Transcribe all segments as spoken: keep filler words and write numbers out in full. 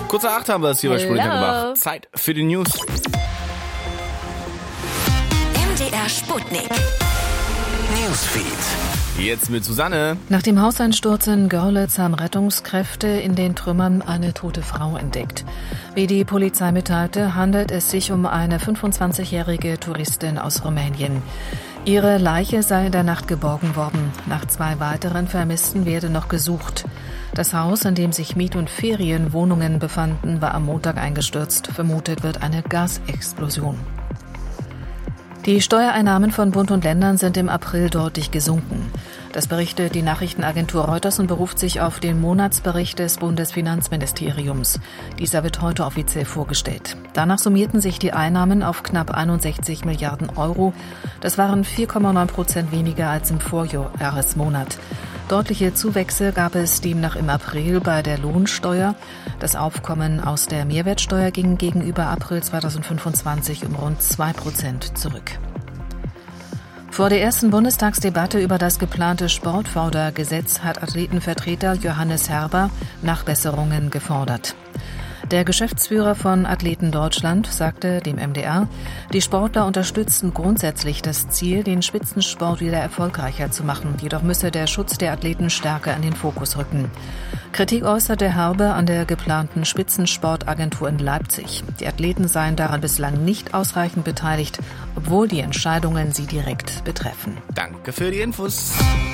Kurzer Acht haben wir es hier bei Sputnik gemacht. Zeit für die News. M D R Sputnik. Newsfeed. Jetzt mit Susanne. Nach dem Hauseinsturz in Görlitz haben Rettungskräfte in den Trümmern eine tote Frau entdeckt. Wie die Polizei mitteilte, handelt es sich um eine fünfundzwanzigjährige Touristin aus Rumänien. Ihre Leiche sei in der Nacht geborgen worden. Nach zwei weiteren Vermissten werde noch gesucht. Das Haus, in dem sich Miet- und Ferienwohnungen befanden, war am Montag eingestürzt. Vermutet wird eine Gasexplosion. Die Steuereinnahmen von Bund und Ländern sind im April deutlich gesunken. Das berichtet die Nachrichtenagentur Reuters und beruft sich auf den Monatsbericht des Bundesfinanzministeriums. Dieser wird heute offiziell vorgestellt. Danach summierten sich die Einnahmen auf knapp einundsechzig Milliarden Euro. Das waren vier Komma neun Prozent weniger als im Vorjahresmonat. Deutliche Zuwächse gab es demnach im April bei der Lohnsteuer. Das Aufkommen aus der Mehrwertsteuer ging gegenüber April zweitausendfünfundzwanzig um rund zwei Prozent zurück. Vor der ersten Bundestagsdebatte über das geplante Sportfördergesetz hat Athletenvertreter Johannes Herber Nachbesserungen gefordert. Der Geschäftsführer von Athleten Deutschland sagte dem M D R, die Sportler unterstützten grundsätzlich das Ziel, den Spitzensport wieder erfolgreicher zu machen. Jedoch müsse der Schutz der Athleten stärker in den Fokus rücken. Kritik äußerte Herbe an der geplanten Spitzensportagentur in Leipzig. Die Athleten seien daran bislang nicht ausreichend beteiligt, obwohl die Entscheidungen sie direkt betreffen. Danke für die Infos.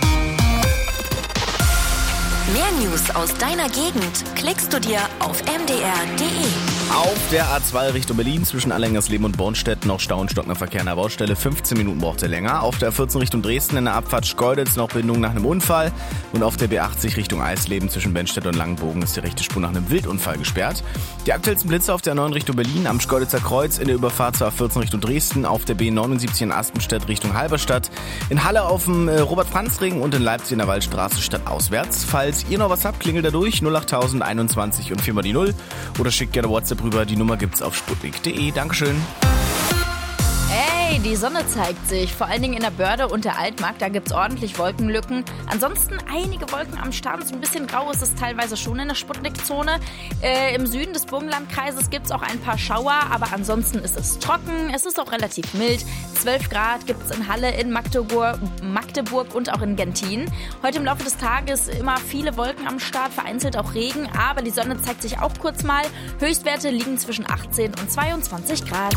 Mehr News aus deiner Gegend klickst du dir auf m d r punkt d e. Auf der A zwei Richtung Berlin zwischen Allengersleben und Bornstedt noch Stau und stockender Verkehr an der Baustelle. fünfzehn Minuten braucht er länger. Auf der A vierzehn Richtung Dresden in der Abfahrt Schkeuditz noch Bindung nach einem Unfall. Und auf der B achtzig Richtung Eisleben zwischen Benstedt und Langenbogen ist die rechte Spur nach einem Wildunfall gesperrt. Die aktuellsten Blitze auf der A neun Richtung Berlin am Schkeuditzer Kreuz, in der Überfahrt zur A vierzehn Richtung Dresden, auf der B neunundsiebzig in Aspenstedt Richtung Halberstadt, in Halle auf dem Robert-Franz-Ring und in Leipzig in der Waldstraße stadtauswärts. Falls ihr noch was habt, klingelt da durch null acht tausend einundzwanzig und vier mal die null oder schickt gerne WhatsApp rüber. Die Nummer gibt's auf sputnik punkt de. Dankeschön. Hey, die Sonne zeigt sich, vor allen Dingen in der Börde und der Altmark, da gibt's ordentlich Wolkenlücken. Ansonsten einige Wolken am Start, so ein bisschen grau ist es teilweise schon in der Sputnik-Zone. Äh, Im Süden des Burgenlandkreises gibt's auch ein paar Schauer, aber ansonsten ist es trocken, es ist auch relativ mild. zwölf Grad gibt's in Halle, in Magdeburg, Magdeburg und auch in Gentin. Heute im Laufe des Tages immer viele Wolken am Start, vereinzelt auch Regen, aber die Sonne zeigt sich auch kurz mal. Höchstwerte liegen zwischen achtzehn und zweiundzwanzig Grad.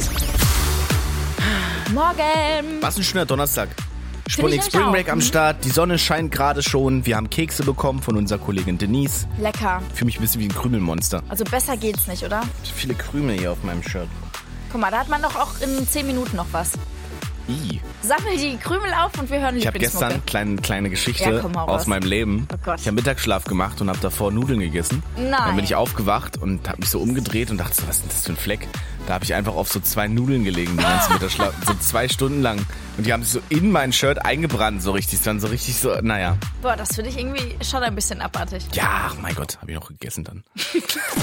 Morgen. Was ein schöner Donnerstag. Sputnik Spring Break am Start. Die Sonne scheint gerade schon. Wir haben Kekse bekommen von unserer Kollegin Denise. Lecker. Ich fühle mich ein bisschen wie ein Krümelmonster. Also besser geht's nicht, oder? Viele Krümel hier auf meinem Shirt. Guck mal, da hat man doch auch in zehn Minuten noch was. I. Sammel die Krümel auf und wir hören Ich habe Lieblingsmucke. gestern eine kleine, kleine Geschichte Ja, komm, hau aus raus. meinem Leben. Oh Gott. Ich habe Mittagsschlaf gemacht und habe davor Nudeln gegessen. Nein. Dann bin ich aufgewacht und habe mich so umgedreht und dachte so, was ist denn das für ein Fleck? Da habe ich einfach auf so zwei Nudeln gelegen, den ganzen Mittagsschlaf, so zwei Stunden lang. Und die haben sich so in mein Shirt eingebrannt, so richtig. Dann so richtig so, naja. Boah, das finde ich irgendwie schon ein bisschen abartig. Ja, ach mein Gott, habe ich noch gegessen dann.